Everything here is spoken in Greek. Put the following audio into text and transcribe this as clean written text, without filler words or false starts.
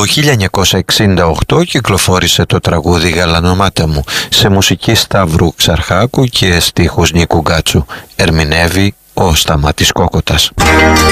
Το 1968 κυκλοφόρησε το τραγούδι «Γαλανομάτα μου» σε μουσική Σταύρου Ξαρχάκου και στίχους Νίκου Γκάτσου. Ερμηνεύει ο Σταμάτης Κόκοτας.